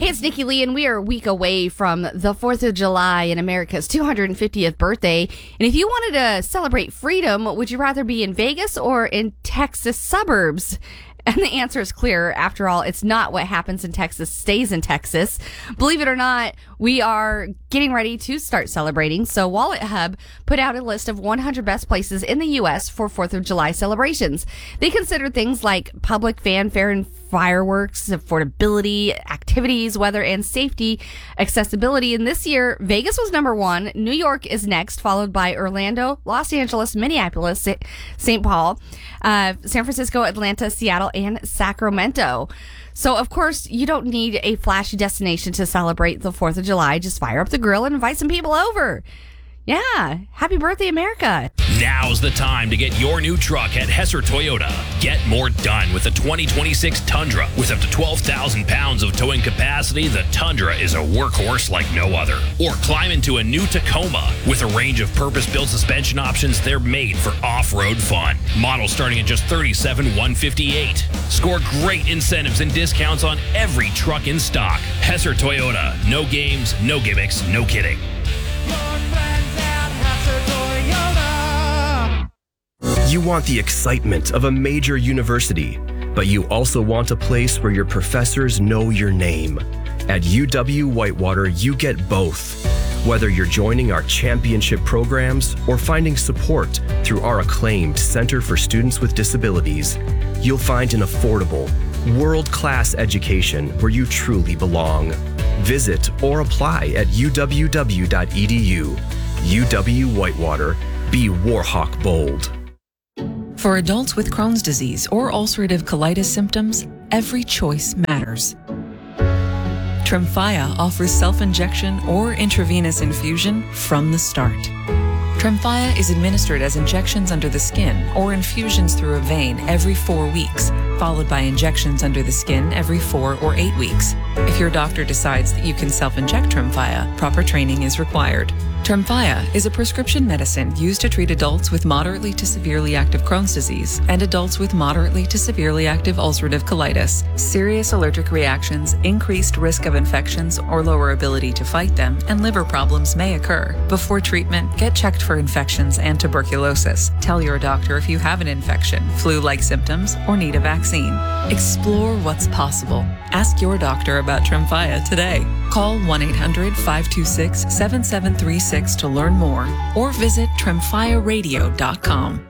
it's Nikki Lee, and we are a week away from the 4th of July and America's 250th birthday. And if you wanted to celebrate freedom, would you rather be in Vegas or in Texas suburbs? And the answer is clear. After all, it's not what happens in Texas stays in Texas. Believe it or not, we are getting ready to start celebrating. So Wallet Hub put out a list of 100 best places in the U.S. for 4th of July celebrations. They consider things like public fanfare and fireworks, affordability, activities, weather, and safety, accessibility. And this year, Vegas was number one. New York is next, followed by Orlando, Los Angeles, Minneapolis, St. Paul, San Francisco, Atlanta, Seattle, and Sacramento. So, of course, you don't need a flashy destination to celebrate the 4th of July. Just fire up the grill and invite some people over. Yeah. Happy birthday, America. Now's the time to get your new truck at Hesser Toyota. Get more done with the 2026 Tundra. With up to 12,000 pounds of towing capacity, the Tundra is a workhorse like no other. Or climb into a new Tacoma. With a range of purpose-built suspension options, they're made for off-road fun. Models starting at just $37,158. Score great incentives and discounts on every truck in stock. Hesser Toyota. No games, no gimmicks, no kidding. You want the excitement of a major university, but you also want a place where your professors know your name. At UW-Whitewater, you get both. Whether you're joining our championship programs or finding support through our acclaimed Center for Students with Disabilities, you'll find an affordable, world-class education where you truly belong. Visit or apply at uww.edu. UW-Whitewater. Be Warhawk bold. For adults with Crohn's disease or ulcerative colitis symptoms, every choice matters. Tremfya offers self-injection or intravenous infusion from the start. Tremfya is administered as injections under the skin or infusions through a vein every 4 weeks, followed by injections under the skin every 4 or 8 weeks. If your doctor decides that you can self-inject Tremfya, proper training is required. Tremfya is a prescription medicine used to treat adults with moderately to severely active Crohn's disease and adults with moderately to severely active ulcerative colitis. Serious allergic reactions, increased risk of infections or lower ability to fight them, and liver problems may occur. Before treatment, get checked for infections and tuberculosis. Tell your doctor if you have an infection, flu-like symptoms, or need a vaccine. Explore what's possible. Ask your doctor about Tremfya today. Call 1-800-526-7736 to learn more or visit tremfyaradio.com.